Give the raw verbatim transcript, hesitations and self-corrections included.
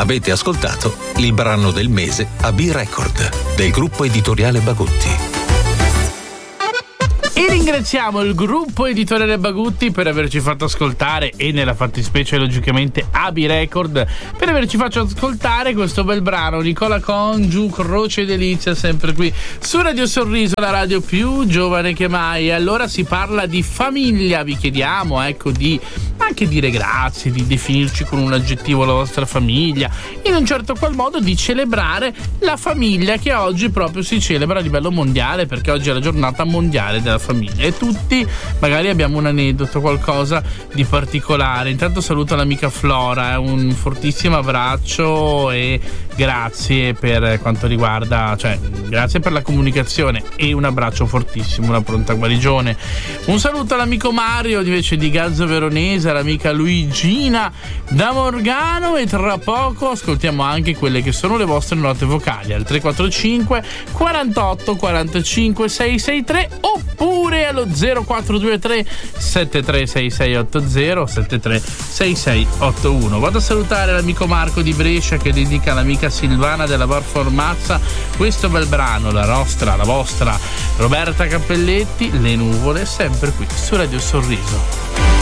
Avete ascoltato il brano del mese a B-Record del gruppo editoriale Bagutti. E ringraziamo il gruppo editoriale Bagutti per averci fatto ascoltare, e nella fattispecie logicamente A B Record, per averci fatto ascoltare questo bel brano. Nicola Congiu, Croce Delizia, sempre qui su Radio Sorriso, la radio più giovane che mai. E allora si parla di famiglia, vi chiediamo ecco di anche dire grazie, di definirci con un aggettivo la vostra famiglia, in un certo qual modo di celebrare la famiglia, che oggi proprio si celebra a livello mondiale, perché oggi è la giornata mondiale della famiglia e tutti magari abbiamo un aneddoto, qualcosa di particolare. Intanto saluto l'amica Flora, un fortissimo abbraccio e grazie per quanto riguarda, cioè grazie per la comunicazione e un abbraccio fortissimo, una pronta guarigione. Un saluto all'amico Mario invece di Gazzo Veronese, all'amica Luigina da Morgano, e tra poco ascoltiamo anche quelle che sono le vostre note vocali al tre quattro cinque quarantotto quarantacinque seicentosessantatré oppure allo zero quattro due tre sette tre sei sei otto zero sette tre sei sei otto uno. Vado a salutare l'amico Marco di Brescia che dedica all'amica Silvana della Bar Formazza questo bel brano, la nostra, la vostra Roberta Cappelletti, Le nuvole, sempre qui su Radio Sorriso.